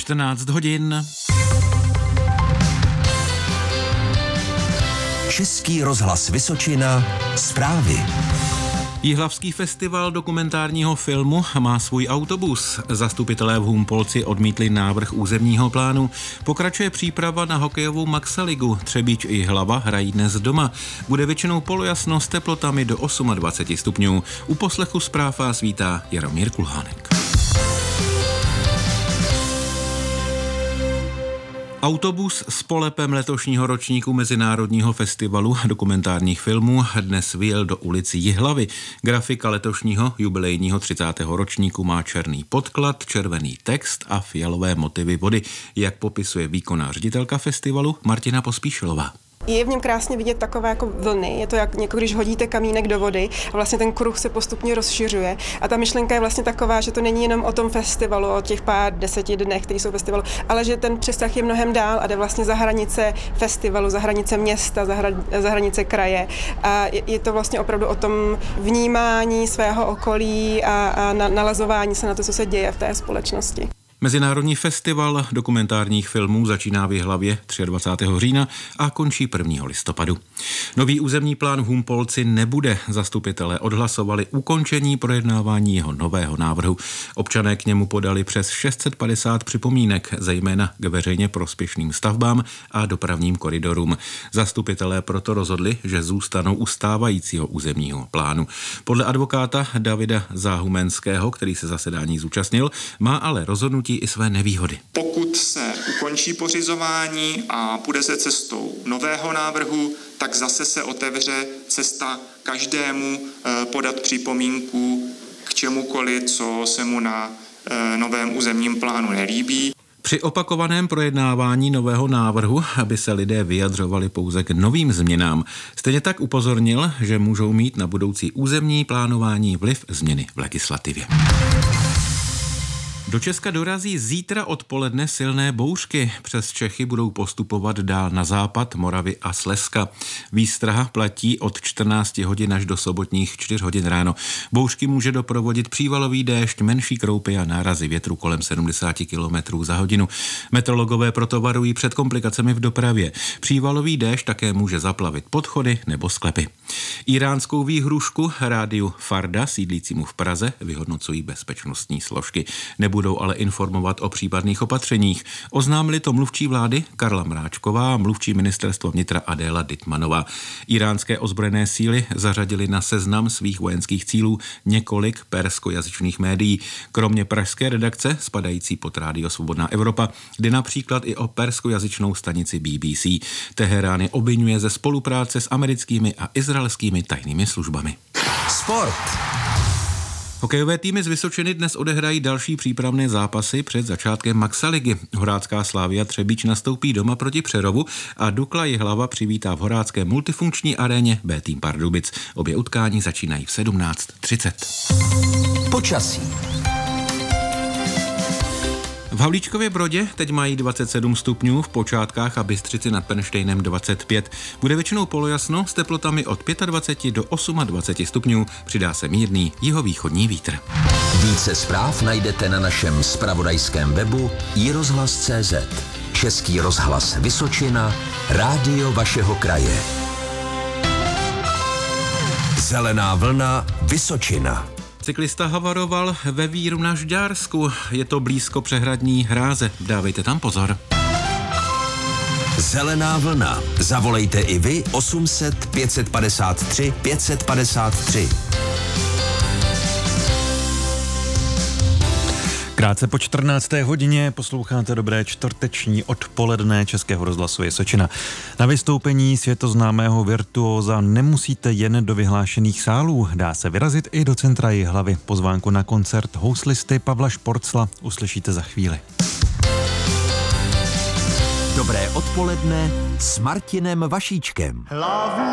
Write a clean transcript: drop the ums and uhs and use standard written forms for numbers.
14 hodin. Český rozhlas Vysočina, zprávy. Jihlavský festival dokumentárního filmu má svůj autobus. Zastupitelé v Humpolci odmítli návrh územního plánu. Pokračuje příprava na hokejovou Maxaligu. Třebíč i Jihlava hrají dnes doma. Bude většinou polojasno s teplotami do 28 stupňů. U poslechu zpráv vás vítá Jaromír Kulhánek. Autobus s polepem letošního ročníku Mezinárodního festivalu dokumentárních filmů dnes vyjel do ulici Jihlavy. Grafika letošního jubilejního 30. ročníku má černý podklad, červený text a fialové motivy vody, jak popisuje výkonná ředitelka festivalu Martina Pospíšilová. Je v něm krásně vidět takové jako vlny, je to jako když hodíte kamínek do vody a vlastně ten kruh se postupně rozšiřuje. A ta myšlenka je vlastně taková, že to není jenom o tom festivalu, o těch pár 10 dnech, které jsou festivalu, ale že ten přesah je mnohem dál a jde vlastně za hranice festivalu, za hranice města, za hranice kraje. A je to vlastně opravdu o tom vnímání svého okolí a nalazování se na to, co se děje v té společnosti. Mezinárodní festival dokumentárních filmů začíná v Jihlavě 23. října a končí 1. listopadu. Nový územní plán v Humpolci nebude. Zastupitelé odhlasovali ukončení projednávání jeho nového návrhu. Občané k němu podali přes 650 připomínek, zejména k veřejně prospěšným stavbám a dopravním koridorům. Zastupitelé proto rozhodli, že zůstanou u stávajícího územního plánu. Podle advokáta Davida Záhumenského, který se zasedání zúčastnil, má ale rozhodnutí i své nevýhody. Pokud se ukončí pořizování a půjde se cestou nového návrhu, tak zase se otevře cesta každému podat připomínku k čemukoliv, co se mu na novém územním plánu nelíbí. Při opakovaném projednávání nového návrhu, aby se lidé vyjadřovali pouze k novým změnám, stejně tak upozornil, že můžou mít na budoucí územní plánování vliv změny v legislativě. Do Česka dorazí zítra odpoledne silné bouřky. Přes Čechy budou postupovat dál na západ, Moravy a Slezska. Výstraha platí od 14 hodin až do sobotních 4 hodin ráno. Bouřky může doprovodit přívalový déšť, menší kroupy a nárazy větru kolem 70 km za hodinu. Meteorologové proto varují před komplikacemi v dopravě. Přívalový déšť také může zaplavit podchody nebo sklepy. Iránskou výhrušku rádiu Farda, sídlícímu v Praze, vyhodnocují bezpečnostní složky. Nebudou ale informovat o případných opatřeních. Oznámili to mluvčí vlády Karla Mráčková a mluvčí ministerstva vnitra Adéla Dytmanová. Iránské ozbrojené síly zařadili na seznam svých vojenských cílů několik perskojazyčných médií. Kromě pražské redakce, spadající pod Rádio Svobodná Evropa, jde například i o perskojazyčnou stanici BBC. Teherán je obviňuje ze spolupráce s americkými a izraelskými tajnými službami. Sport. Hokejové týmy z Vysočiny dnes odehrají další přípravné zápasy před začátkem Maxaligy. Horácká Slavia Třebíč nastoupí doma proti Přerovu a Dukla Jihlava přivítá v horácké multifunkční aréně B-tým Pardubic. Obě utkání začínají v 17:30. Počasí. V Havlíčkově Brodě teď mají 27 stupňů, v Počátkách a Bystřici nad Penštejnem 25. Bude většinou polojasno s teplotami od 25 do 28 stupňů. Přidá se mírný jihovýchodní vítr. Více zpráv najdete na našem zpravodajském webu iRozhlas.cz. Český rozhlas Vysočina, rádio vašeho kraje. Zelená vlna Vysočina. Cyklista havaroval ve Víru na Žďársku. Je to blízko přehradní hráze. Dávejte tam pozor. Zelená vlna. Zavolejte i vy 800 553 553. Krátce po 14. hodině posloucháte dobré čtvrteční odpoledne Českého rozhlasu Vysočina. Na vystoupení světoznámého virtuóza nemusíte jen do vyhlášených sálů, dá se vyrazit i do centra Jihlavy. Pozvánku na koncert houslisty Pavla Šporcla uslyšíte za chvíli. Dobré odpoledne s Martinem Vašíčkem.